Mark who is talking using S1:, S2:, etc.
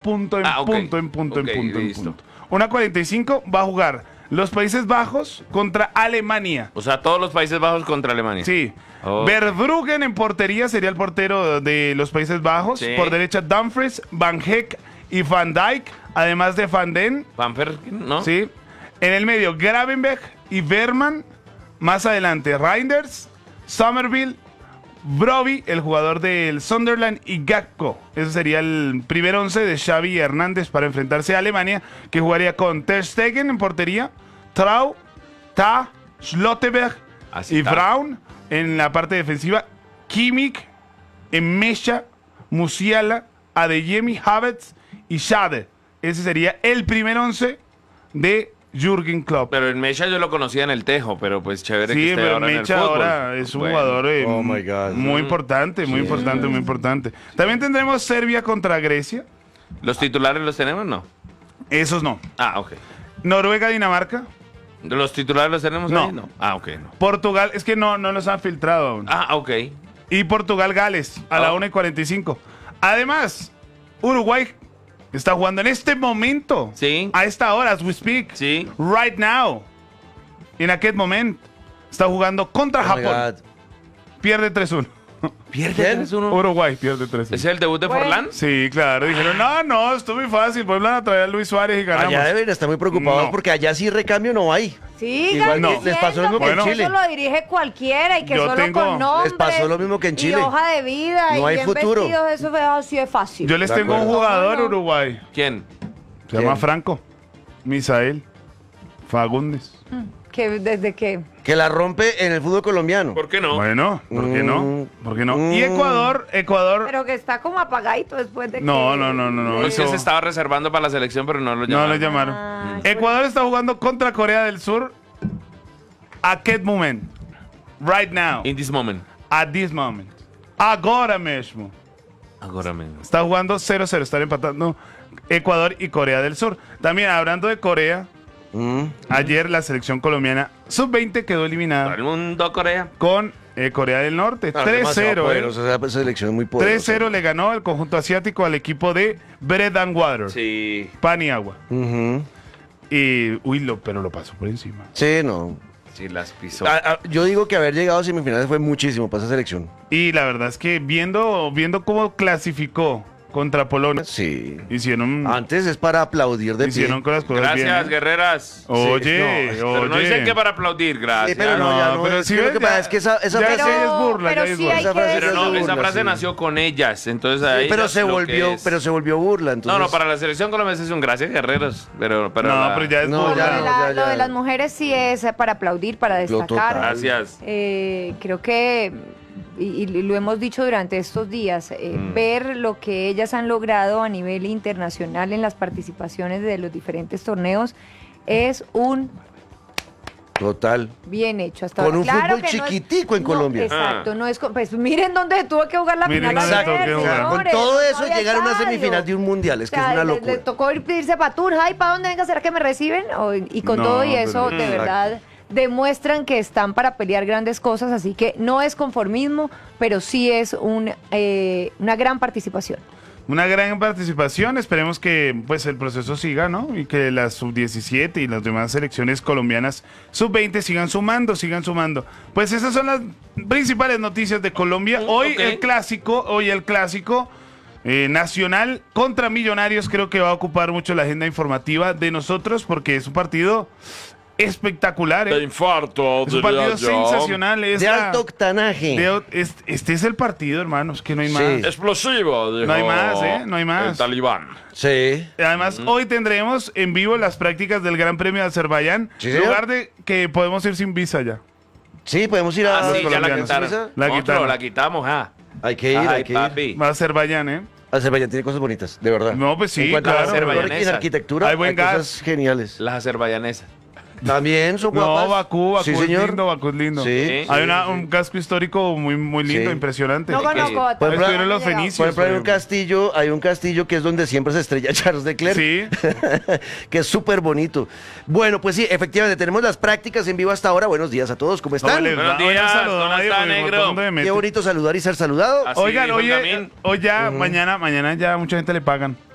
S1: punto, en punto. 1:45 va a jugar los Países Bajos contra Alemania.
S2: O sea, todos los Países Bajos contra Alemania.
S1: Sí.
S2: Oh.
S1: Verbruggen en portería sería el portero de los Países Bajos.
S2: Sí.
S1: Por derecha, Dumfries, Van Heck y Van Dijk, además de Van Den.
S2: Van Persie, ¿no?
S1: Sí. En el medio, Gravenberch y Berman. Más adelante, Reinders, Somerville, Brobbey, el jugador del Sunderland, y Gakpo. Ese sería el primer 11 de Xavi Hernández para enfrentarse a Alemania, que jugaría con Ter Stegen en portería, Trau, Ta, Schlotterberg
S2: Así
S1: y
S2: está.
S1: Braun en la parte defensiva, Kimmich, Emesha, Musiala, Adeyemi, Havertz y Schade. Ese sería el primer 11 de Jürgen Klopp.
S2: Pero el Mecha yo lo conocía en el Tejo, pero pues chévere que
S1: Sí,
S2: esté
S1: pero
S2: ahora en el
S1: Mecha
S2: fútbol.
S1: ahora es un
S2: Bueno.
S1: jugador
S3: Oh my God.
S1: muy importante, muy importante, muy importante. También tendremos Serbia contra Grecia.
S2: ¿Los titulares los tenemos? No.
S1: Esos no.
S2: Ah, ok.
S1: Noruega, Dinamarca.
S2: ¿Los titulares los tenemos
S1: No.
S2: ahí? No. Ah, ok. No.
S1: Portugal, es que no los han filtrado aún.
S2: Ah, ok.
S1: Y Portugal, Gales, a la
S2: Oh.
S1: 1:45. Además, Uruguay está jugando en este momento.
S2: Sí.
S1: A esta hora, as we speak.
S2: Sí.
S1: Right now. En aquel momento. Está jugando contra
S3: Oh my
S1: Japón.
S3: God.
S1: Pierde 3-1.
S2: ¿Pierde
S3: ¿Quién?
S2: 3-1?
S1: Uruguay pierde 3-1.
S2: ¿Ese es el debut de
S4: Bueno.
S2: Forlán?
S1: Sí, claro. Dijeron, no, esto es muy fácil. Vuelvan a traer a Luis Suárez y ganamos.
S3: Allá deben estar muy preocupados
S1: No.
S3: porque allá sí recambio no hay.
S4: Sigan
S3: Igual
S1: no.
S3: les pasó lo mismo que en
S1: Bueno.
S3: Chile.
S4: Eso lo dirige cualquiera y que
S1: Yo
S4: solo
S1: tengo-
S4: con nombres.
S3: Les pasó lo mismo que en Chile.
S4: Y hoja de vida
S3: No
S4: y
S3: hay
S4: bien
S3: futuro.
S4: vestidos, eso es así de fácil.
S1: Yo les
S3: De
S1: tengo un
S3: acuerdo.
S1: jugador
S4: No.
S1: Uruguay.
S2: ¿Quién?
S1: Se llama
S3: ¿Quién?
S1: Franco. Misael Fagundes.
S4: Que desde que
S3: Que la rompe en el fútbol colombiano.
S2: ¿Por qué no?
S1: Bueno, ¿por qué no? ¿Por qué no? Y Ecuador.
S4: pero que está como apagadito después de
S1: No,
S4: que
S1: no.
S2: Pues que
S1: eso-
S2: se estaba reservando para la selección, pero no lo
S1: No
S2: llamaron.
S1: lo llamaron.
S4: Ah,
S1: Ecuador está jugando contra Corea del Sur. At that moment. Right now.
S2: In this moment.
S1: At this moment. Agora mesmo.
S2: Ahora mismo.
S1: Está jugando 0-0. Están empatando Ecuador y Corea del Sur. También hablando de Corea. Ayer la selección colombiana sub-20 quedó
S2: Todo
S1: eliminada
S2: el mundo Corea.
S1: con Corea del Norte.
S3: Ah, demasiado
S1: 3-0.
S3: poderosa, esa selección es muy poderosa.
S1: 3-0 le ganó el conjunto asiático al equipo de Bread and Water.
S2: Sí.
S1: Pan y agua.
S3: Ujú.
S1: Y, pero lo pasó por encima.
S3: Sí, no.
S2: Sí, las pisó.
S3: Yo digo que haber llegado a semifinales fue muchísimo para esa selección.
S1: Y la verdad es que viendo cómo clasificó contra Polonia,
S3: Sí.
S1: hicieron
S3: Antes es para aplaudir de pie.
S1: hicieron con las cosas
S2: Gracias,
S1: bien. ¿eh?
S2: guerreras.
S1: Oye,
S2: Pero no dicen que para aplaudir, gracias.
S3: Sí, pero no, ya no.
S1: pero
S3: es
S1: sí
S3: que lo
S1: ves,
S3: que pasa
S1: ya-
S3: es que esa
S1: ya
S3: frase
S1: sé, es burla,
S4: pero
S1: ya es
S4: sí
S1: burla.
S4: hay
S3: Esa
S4: que
S3: frase
S2: Pero no,
S3: burla,
S2: esa frase
S3: sí.
S2: nació con ellas, entonces ahí
S3: pero
S2: ellas
S3: se
S2: lo que
S3: volvió,
S2: es.
S3: pero se volvió burla, entonces.
S2: No, para la selección colombiana es un gracias, guerreros. Pero
S1: No,
S2: la-
S1: pero ya es
S3: No,
S1: burla.
S3: ya no.
S4: Lo de las mujeres sí es para aplaudir, para
S3: Lo
S4: destacar.
S3: total.
S2: Gracias.
S4: Creo que, y lo hemos dicho durante estos días, ver lo que ellas han logrado a nivel internacional en las participaciones de los diferentes torneos es un
S3: Total.
S4: bien hecho hasta
S3: Con
S4: ahora.
S3: un
S4: Claro
S3: fútbol
S4: que no es-
S3: chiquitico en
S4: no,
S3: Colombia.
S4: Exacto, no es pues miren dónde tuvo que jugar la
S1: Miren
S4: final
S1: dónde
S4: ayer,
S1: tuvo que jugar.
S3: Con
S4: señores,
S3: todo
S4: no
S3: eso
S4: había
S3: llegar a una
S4: estadio.
S3: semifinal de un mundial, es que es una
S4: Le
S3: locura.
S4: tocó irse para Tour, ay, ¿para dónde venga? ¿Será que me reciben? Y con
S1: No,
S4: todo y eso,
S1: pero-
S4: de verdad, demuestran que están para pelear grandes cosas, así que no es conformismo, pero sí es una gran participación.
S1: Una gran participación, esperemos que pues el proceso siga, ¿no? Y que las sub-17 y las demás selecciones colombianas sub-20 sigan sumando. Pues esas son las principales noticias de Colombia. Hoy
S2: ok.
S1: el clásico nacional contra Millonarios creo que va a ocupar mucho la agenda informativa de nosotros porque es un partido espectacular,
S2: De infarto,
S1: es un partido sensacional. Es
S3: De
S1: la-
S3: alto octanaje.
S1: este es el partido, hermanos, que no hay
S3: Sí.
S1: más.
S2: Explosivo, dijo
S1: No hay más, no hay más.
S2: el talibán.
S3: Sí.
S1: Además, hoy tendremos en vivo las prácticas del Gran Premio de Azerbaiyán.
S3: Sí, señor.
S1: lugar de que podemos ir sin visa ya.
S3: Sí, podemos ir a
S2: Ah, sí, ya la
S1: colombianos.
S2: quitaron.
S1: La
S2: Monstruo,
S1: quitaron.
S2: la quitamos, ah.
S3: Hay que ir,
S2: Ay,
S3: hay que ir.
S2: papi.
S1: Va a Azerbaiyán, ¿eh?
S3: Azerbaiyán tiene cosas bonitas, de verdad.
S1: No, pues sí,
S3: En cuanto a
S1: claro.
S2: Azerbaiyanesas.
S3: en arquitectura,
S1: Hay buen gas.
S3: cosas geniales.
S2: Las azerbaiyanesas.
S3: También son guapas.
S1: No, Bakú
S3: sí,
S1: es
S3: señor.
S1: lindo, Bakú es lindo.
S3: Sí.
S1: Hay un casco histórico muy lindo,
S3: Sí.
S1: impresionante.
S4: No
S2: Hay que ir.
S4: conozco.
S3: Por ejemplo,
S1: estuvieron los
S4: no he llegado.
S1: fenicios.
S3: Por ejemplo,
S1: por
S3: hay un castillo que es donde siempre se estrella Charles Leclerc.
S1: Sí.
S3: Que es súper bonito. Bueno, pues sí, efectivamente, tenemos las prácticas en vivo hasta ahora. Buenos días a todos, ¿cómo están?
S1: ¿Cómo les
S2: Buenos
S1: va? Hoy no
S2: días,
S1: saludó
S2: ¿cómo
S1: nadie
S2: está,
S1: porque
S2: negro?
S1: todo el mundo me mete.
S3: Qué bonito saludar y ser saludado.
S2: Así
S1: Oigan,
S2: dijo
S1: oye,
S2: Gamín.
S1: hoy ya, mañana ya mucha gente le pagan.